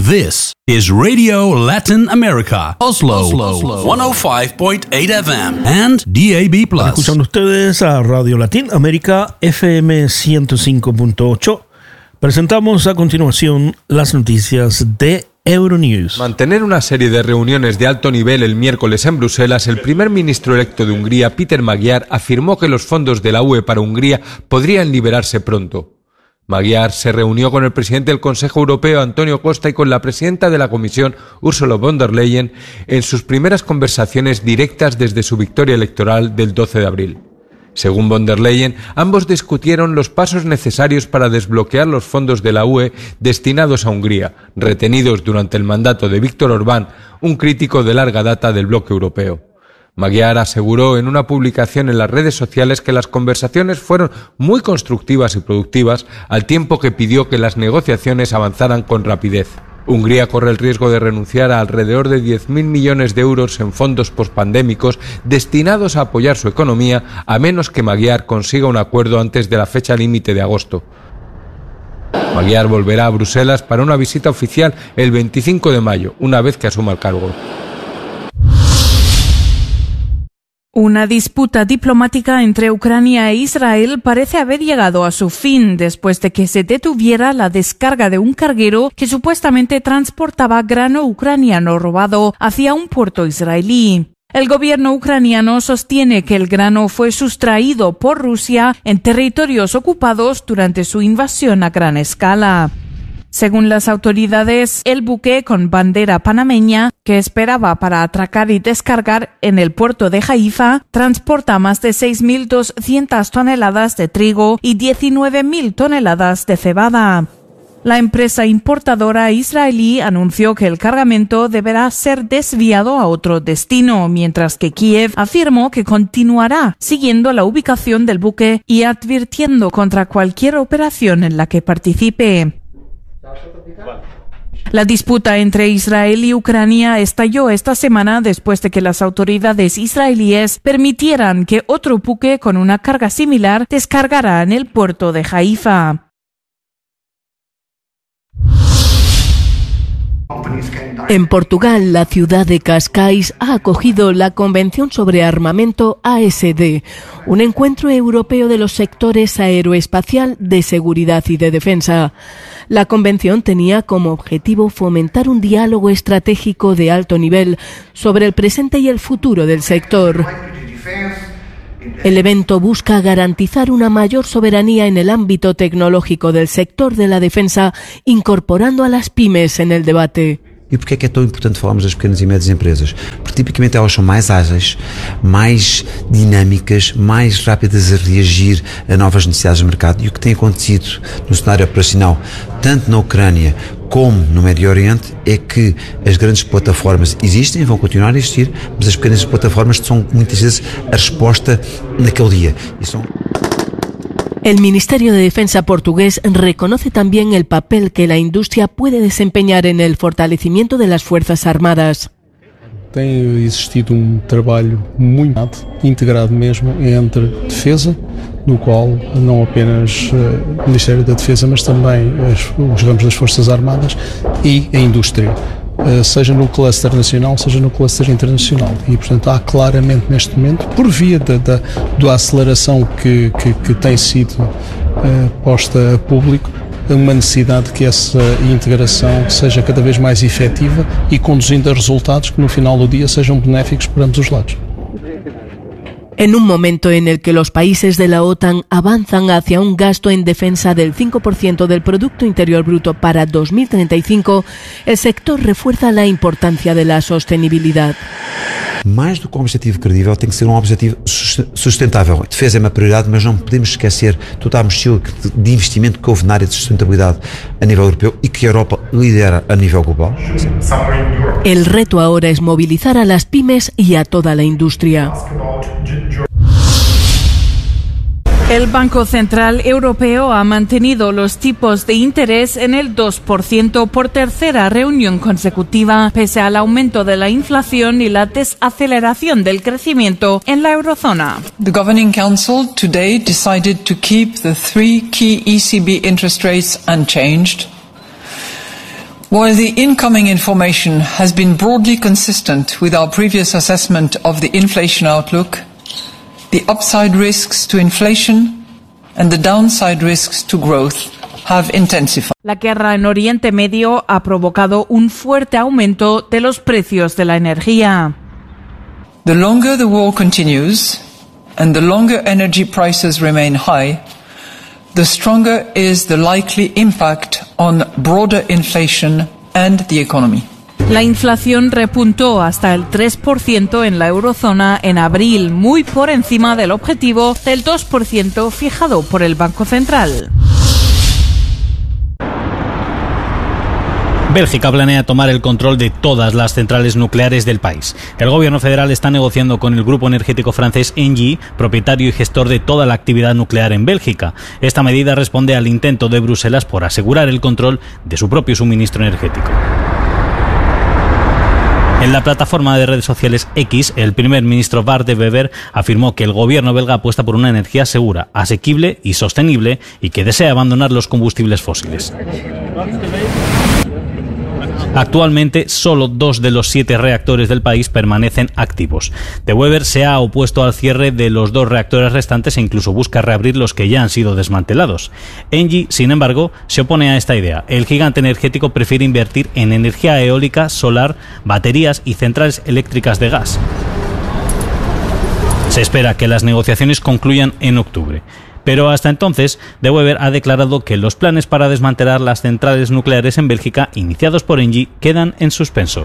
This is Radio Latin America, Oslo 105.8 FM and DAB+. Escuchan ustedes a Radio Latin America FM 105.8. Presentamos a continuación las noticias de Euronews. Mantener una serie de reuniones de alto nivel el miércoles en Bruselas, el primer ministro electo de Hungría, Péter Magyar, afirmó que los fondos de la UE para Hungría podrían liberarse pronto. Magyar se reunió con el presidente del Consejo Europeo, Antonio Costa, y con la presidenta de la Comisión, Ursula von der Leyen, en sus primeras conversaciones directas desde su victoria electoral del 12 de abril. Según von der Leyen, ambos discutieron los pasos necesarios para desbloquear los fondos de la UE destinados a Hungría, retenidos durante el mandato de Viktor Orbán, un crítico de larga data del bloque europeo. Magyar aseguró en una publicación en las redes sociales que las conversaciones fueron muy constructivas y productivas, al tiempo que pidió que las negociaciones avanzaran con rapidez. Hungría corre el riesgo de renunciar a alrededor de 10.000 millones de euros en fondos pospandémicos destinados a apoyar su economía, a menos que Magyar consiga un acuerdo antes de la fecha límite de agosto. Magyar volverá a Bruselas para una visita oficial el 25 de mayo, una vez que asuma el cargo. Una disputa diplomática entre Ucrania e Israel parece haber llegado a su fin después de que se detuviera la descarga de un carguero que supuestamente transportaba grano ucraniano robado hacia un puerto israelí. El gobierno ucraniano sostiene que el grano fue sustraído por Rusia en territorios ocupados durante su invasión a gran escala. Según las autoridades, el buque con bandera panameña, que esperaba para atracar y descargar en el puerto de Haifa, transporta más de 6.200 toneladas de trigo y 19.000 toneladas de cebada. La empresa importadora israelí anunció que el cargamento deberá ser desviado a otro destino, mientras que Kiev afirmó que continuará siguiendo la ubicación del buque y advirtiendo contra cualquier operación en la que participe. La disputa entre Israel y Ucrania estalló esta semana después de que las autoridades israelíes permitieran que otro buque con una carga similar descargara en el puerto de Haifa. En Portugal, la ciudad de Cascais ha acogido la Convención sobre Armamento ASD, un encuentro europeo de los sectores aeroespacial, de seguridad y de defensa. La convención tenía como objetivo fomentar un diálogo estratégico de alto nivel sobre el presente y el futuro del sector. El evento busca garantizar una mayor soberanía en el ámbito tecnológico del sector de la defensa, incorporando a las pymes en el debate. E porquê é que é tão importante falarmos das pequenas e médias empresas? Porque tipicamente elas são mais ágeis, mais dinâmicas, mais rápidas a reagir a novas necessidades de mercado. E o que tem acontecido no cenário operacional, tanto na Ucrânia como no Médio Oriente, é que as grandes plataformas existem, vão continuar a existir, mas as pequenas plataformas são muitas vezes a resposta naquele dia. E são... El Ministerio de Defensa portugués reconoce también el papel que la industria puede desempeñar en el fortalecimiento de las Fuerzas Armadas. Tem existido trabalho muito integrado mesmo entre defesa, no qual não apenas o Ministério da Defesa, mas também os ramos das Forças Armadas e a indústria, seja no cluster nacional, seja no cluster internacional. E, portanto, há claramente neste momento, por via da aceleração que tem sido posta a público, uma necessidade que essa integração seja cada vez mais efetiva e conduzindo a resultados que no final do dia sejam benéficos para ambos os lados. En un momento en el que los países de la OTAN avanzan hacia un gasto en defensa del 5% del Producto Interior Bruto para 2035, el sector refuerza la importancia de la sostenibilidad. Mais do que um objetivo credível, tem que ser um objetivo sustentável. Defesa é uma prioridade, mas não podemos esquecer toda a mochila de investimento que houve na área de sustentabilidad a nível europeu e que a Europa lidera a nível global. El reto ahora es movilizar a las pymes y a toda la industria. El Banco Central Europeo ha mantenido los tipos de interés en el 2% por tercera reunión consecutiva, pese al aumento de la inflación y la desaceleración del crecimiento en la eurozona. The Governing Council today decided to keep the three key ECB interest rates unchanged. While the incoming information has been broadly consistent with our previous assessment of the inflation outlook, the upside risks to inflation and the downside risks to growth have intensified. La guerra en Oriente Medio ha provocado un fuerte aumento de los precios de la energía. The longer the war continues and the longer energy prices remain high, the stronger is the likely impact on broader inflation and the economy. La inflación repuntó hasta el 3% en la eurozona en abril, muy por encima del objetivo del 2% fijado por el Banco Central. Bélgica planea tomar el control de todas las centrales nucleares del país. El gobierno federal está negociando con el grupo energético francés Engie, propietario y gestor de toda la actividad nuclear en Bélgica. Esta medida responde al intento de Bruselas por asegurar el control de su propio suministro energético. En la plataforma de redes sociales X, el primer ministro Bart de Wever afirmó que el gobierno belga apuesta por una energía segura, asequible y sostenible y que desea abandonar los combustibles fósiles. Actualmente, solo 2 de los 7 reactores del país permanecen activos. De Wever se ha opuesto al cierre de los 2 reactores restantes e incluso busca reabrir los que ya han sido desmantelados. Engie, sin embargo, se opone a esta idea. El gigante energético prefiere invertir en energía eólica, solar, baterías y centrales eléctricas de gas. Se espera que las negociaciones concluyan en octubre. Pero hasta entonces, De Wever ha declarado que los planes para desmantelar las centrales nucleares en Bélgica, iniciados por Engie, quedan en suspenso.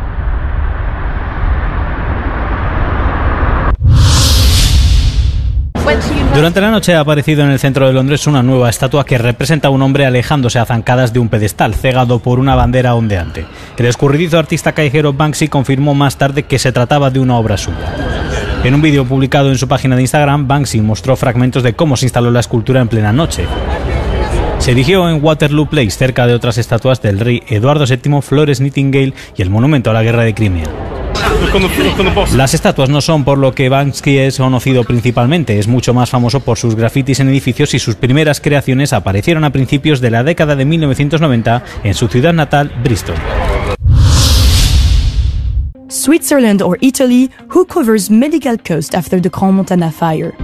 Durante la noche ha aparecido en el centro de Londres una nueva estatua que representa a un hombre alejándose a zancadas de un pedestal, cegado por una bandera ondeante. El escurridizo artista callejero Banksy confirmó más tarde que se trataba de una obra suya. En un vídeo publicado en su página de Instagram, Banksy mostró fragmentos de cómo se instaló la escultura en plena noche. Se erigió en Waterloo Place, cerca de otras estatuas del rey Eduardo VII, Florence Nightingale y el monumento a la guerra de Crimea. Las estatuas no son por lo que Banksy es conocido principalmente, es mucho más famoso por sus grafitis en edificios y sus primeras creaciones aparecieron a principios de la década de 1990 en su ciudad natal, Bristol. Switzerland or Italy, who covers medical costs after the Crans-Montana fire?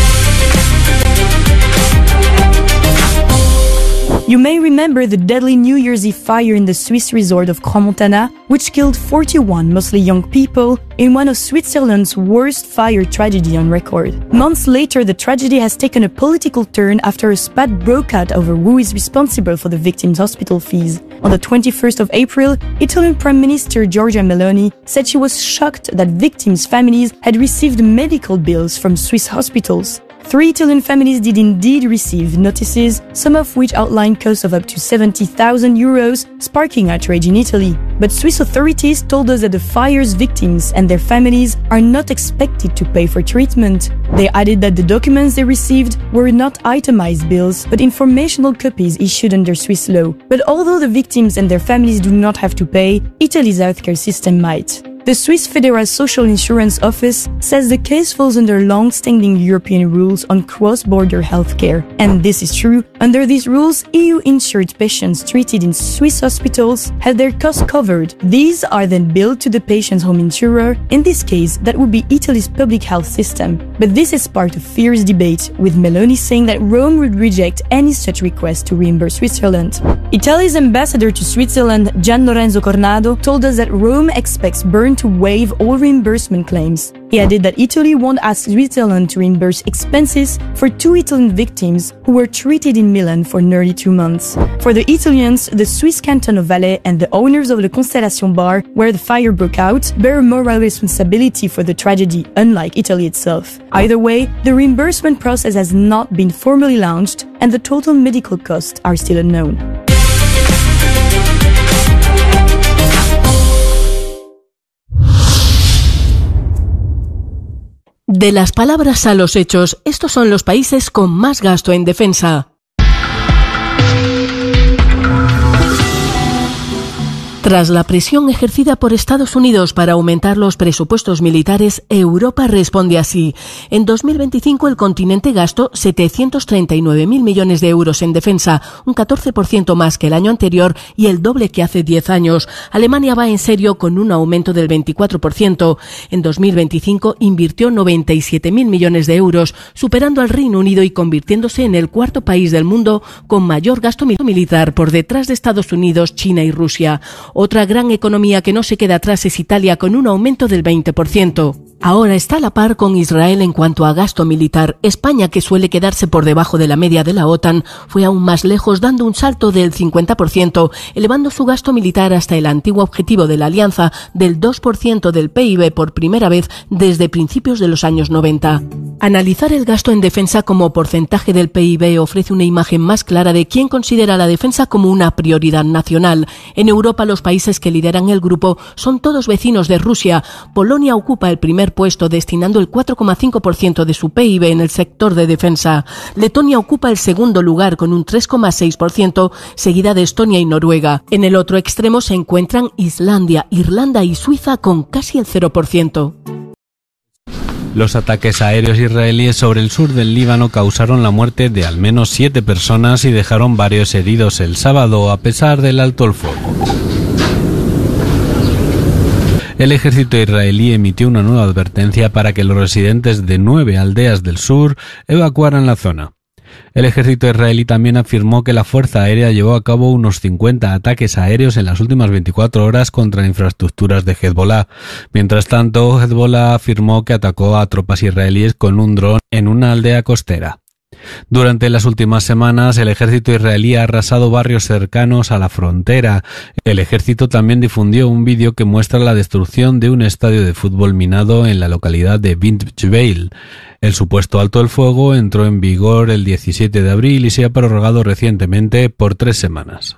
You may remember the deadly New Year's Eve fire in the Swiss resort of Crans-Montana, which killed 41 mostly young people in one of Switzerland's worst fire tragedy on record. Months later, the tragedy has taken a political turn after a spat broke out over who is responsible for the victims' hospital fees. On the 21st of April, Italian Prime Minister Giorgia Meloni said she was shocked that victims' families had received medical bills from Swiss hospitals. 3 Italian families did indeed receive notices, some of which outlined costs of up to 70,000 euros, sparking outrage in Italy. But Swiss authorities told us that the fire's victims and their families are not expected to pay for treatment. They added that the documents they received were not itemized bills, but informational copies issued under Swiss law. But although the victims and their families do not have to pay, Italy's healthcare system might. The Swiss Federal Social Insurance Office says the case falls under long-standing European rules on cross-border healthcare. And this is true. Under these rules, EU-insured patients treated in Swiss hospitals have their costs covered. These are then billed to the patient's home insurer. In this case, that would be Italy's public health system. But this is part of fierce debate, with Meloni saying that Rome would reject any such request to reimburse Switzerland. Italy's ambassador to Switzerland, Gian Lorenzo Cornado, told us that Rome expects Bern to waive all reimbursement claims. He added that Italy won't ask Switzerland to reimburse expenses for 2 Italian victims who were treated in Milan for nearly 2 months. For the Italians, the Swiss canton of Valais and the owners of the Constellation bar, where the fire broke out, bear moral responsibility for the tragedy, unlike Italy itself. Either way, the reimbursement process has not been formally launched, and the total medical costs are still unknown. De las palabras a los hechos, estos son los países con más gasto en defensa. Tras la presión ejercida por Estados Unidos para aumentar los presupuestos militares, Europa responde así. En 2025 el continente gastó 739.000 millones de euros en defensa, un 14% más que el año anterior y el doble que hace 10 años. Alemania va en serio con un aumento del 24%. En 2025 invirtió 97.000 millones de euros, superando al Reino Unido y convirtiéndose en el cuarto país del mundo con mayor gasto militar por detrás de Estados Unidos, China y Rusia. Otra gran economía que no se queda atrás es Italia, con un aumento del 20%. Ahora está a la par con Israel en cuanto a gasto militar. España, que suele quedarse por debajo de la media de la OTAN, fue aún más lejos, dando un salto del 50%, elevando su gasto militar hasta el antiguo objetivo de la alianza del 2% del PIB por primera vez desde principios de los años 90. Analizar el gasto en defensa como porcentaje del PIB ofrece una imagen más clara de quién considera la defensa como una prioridad nacional. En Europa, los países que lideran el grupo son todos vecinos de Rusia. Polonia ocupa el primer puesto, destinando el 4,5% de su PIB en el sector de defensa. Letonia ocupa el segundo lugar con un 3,6%, seguida de Estonia y Noruega. En el otro extremo se encuentran Islandia, Irlanda y Suiza con casi el 0%. Los ataques aéreos israelíes sobre el sur del Líbano causaron la muerte de al menos 7 personas y dejaron varios heridos el sábado, a pesar del alto el fuego. El ejército israelí emitió una nueva advertencia para que los residentes de 9 aldeas del sur evacuaran la zona. El ejército israelí también afirmó que la Fuerza Aérea llevó a cabo unos 50 ataques aéreos en las últimas 24 horas contra infraestructuras de Hezbollah. Mientras tanto, Hezbollah afirmó que atacó a tropas israelíes con un dron en una aldea costera. Durante las últimas semanas, el ejército israelí ha arrasado barrios cercanos a la frontera. El ejército también difundió un vídeo que muestra la destrucción de un estadio de fútbol minado en la localidad de Bint Jbeil. El supuesto alto el fuego entró en vigor el 17 de abril y se ha prorrogado recientemente por 3 semanas.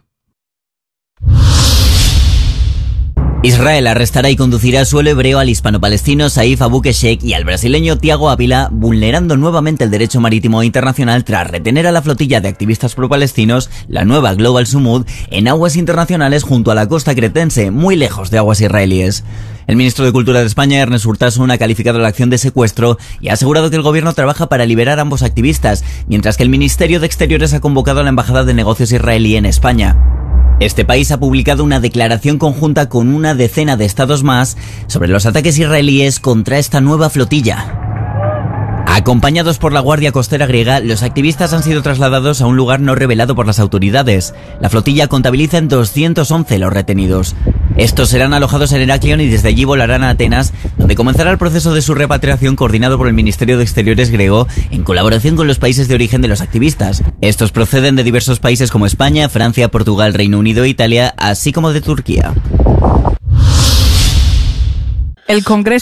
Israel arrestará y conducirá a suelo hebreo al hispano-palestino Saif Abu Keshek y al brasileño Thiago Ávila, vulnerando nuevamente el derecho marítimo internacional tras retener a la flotilla de activistas pro-palestinos, la nueva Global Sumud, en aguas internacionales junto a la costa cretense, muy lejos de aguas israelíes. El ministro de Cultura de España, Ernest Urtasun, ha calificado la acción de secuestro y ha asegurado que el gobierno trabaja para liberar a ambos activistas, mientras que el Ministerio de Exteriores ha convocado a la Embajada de Negocios israelí en España. Este país ha publicado una declaración conjunta con una decena de estados más sobre los ataques israelíes contra esta nueva flotilla. Acompañados por la Guardia Costera griega, los activistas han sido trasladados a un lugar no revelado por las autoridades. La flotilla contabiliza en 211 los retenidos. Estos serán alojados en Heraklion y desde allí volarán a Atenas, donde comenzará el proceso de su repatriación coordinado por el Ministerio de Exteriores griego en colaboración con los países de origen de los activistas. Estos proceden de diversos países como España, Francia, Portugal, Reino Unido e Italia, así como de Turquía. El Congreso